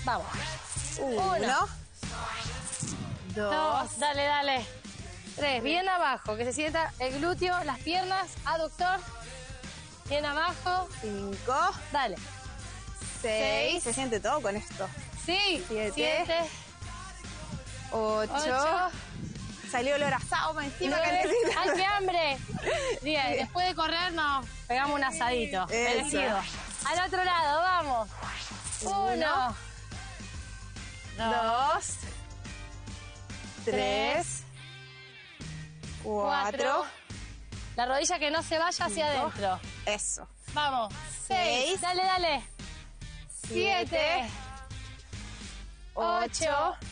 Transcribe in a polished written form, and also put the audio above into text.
Vamos. 1, 2, Dale, dale. 3, bien abajo, que se sienta el glúteo, las piernas, aductor. Bien abajo. 5, Dale. 6. Se siente todo con esto. Sí. 7, 8. 8. Salió olor asado para encima. 9. ¡Ay, qué hambre! 10. Después de correr nos pegamos un asadito. Merecido. Al otro lado, vamos. 1, 2, 3, 4. La rodilla que no se vaya hacia adentro. Eso. Vamos. 6. Dale, dale. 7. 8.